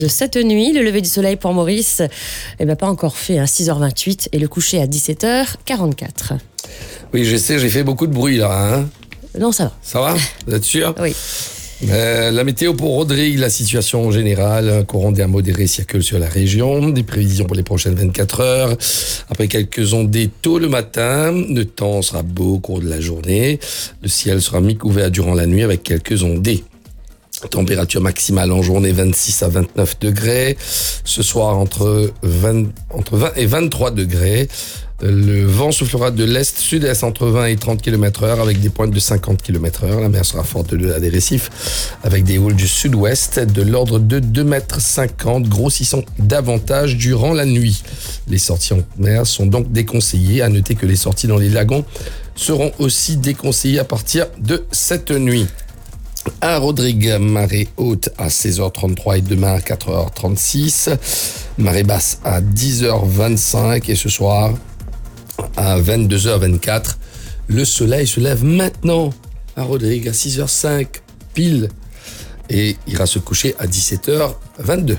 De cette nuit, le lever du soleil pour Maurice, pas encore fait, 6h28 et le coucher à 17h44. Oui, je sais, j'ai fait beaucoup de bruit là. Non, ça va. Ça va ? Vous êtes sûr ? Oui. La météo pour Rodrigue, la situation générale, un courant d'air modéré circule sur la région, des prévisions pour les prochaines 24 heures. Après quelques ondées tôt le matin, le temps sera beau au cours de la journée. Le ciel sera mi-couvert durant la nuit avec quelques ondées. Température maximale en journée 26 à 29 degrés. Ce soir entre 20 et 23 degrés. Le vent soufflera de l'est-sud-est entre 20 et 30 km/h avec des pointes de 50 km/h. La mer sera forte de des récifs avec des houles du sud-ouest de l'ordre de 2,50 m, grossissant davantage durant la nuit. Les sorties en mer sont donc déconseillées. À noter que les sorties dans les lagons seront aussi déconseillées à partir de cette nuit. À Rodrigue, marée haute à 16h33 et demain à 4h36. Marée basse à 10h25 et ce soir à 22h24. Le soleil se lève maintenant à Rodrigue à 6h05 pile et ira se coucher à 17h22.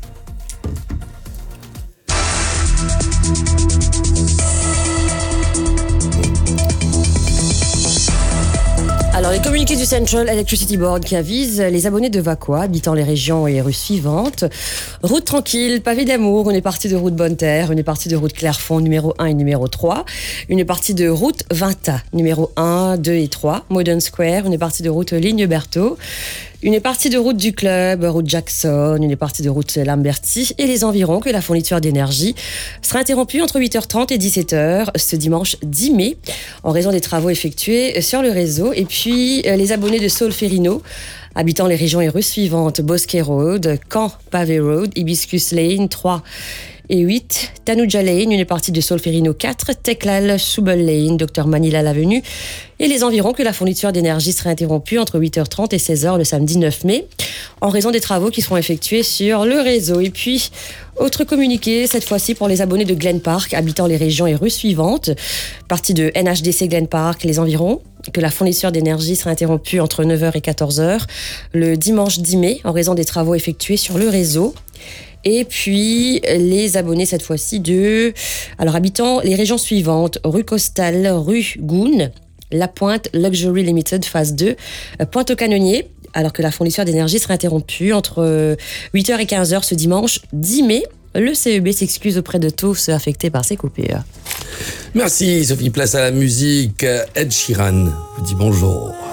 Alors, les communiqués du Central Electricity Board qui avisent les abonnés de Vacois habitant les régions et rues suivantes. Route tranquille, pavé d'amour, une partie de route Bonne Terre, une partie de route Clairfond numéro 1 et numéro 3, une partie de route Vinta numéro 1, 2 et 3, Modern Square, une partie de route Ligne Berthaud, une partie de route du Club, route Jackson, une partie de route Lamberty et les environs que la fourniture d'énergie sera interrompue entre 8h30 et 17h ce dimanche 10 mai en raison des travaux effectués sur le réseau. Et puis les abonnés de Solferino habitant les régions et rues suivantes: Bosquet Road, Caen Pavé Road, Hibiscus Lane 3 et 8, Tanuja Lane, une partie de Solferino 4, Teclal, Soubel Lane, Dr Manila l'Avenue et les environs que la fourniture d'énergie sera interrompue entre 8h30 et 16h le samedi 9 mai en raison des travaux qui seront effectués sur le réseau. Et puis, autre communiqué, cette fois-ci pour les abonnés de Glen Park habitant les régions et rues suivantes, partie de NHDC Glen Park, les environs, que la fourniture d'énergie sera interrompue entre 9h et 14h le dimanche 10 mai en raison des travaux effectués sur le réseau. Et puis, les abonnés, cette fois-ci, habitant les régions suivantes: rue Costal, rue Goun, La Pointe, Luxury Limited, phase 2, Pointe-aux-Canonniers, alors que la fourniture d'énergie sera interrompue entre 8h et 15h ce dimanche 10 mai. Le CEB s'excuse auprès de tous ceux affectés par ces coupures. Merci Sophie, place à la musique. Ed Sheeran vous dit bonjour.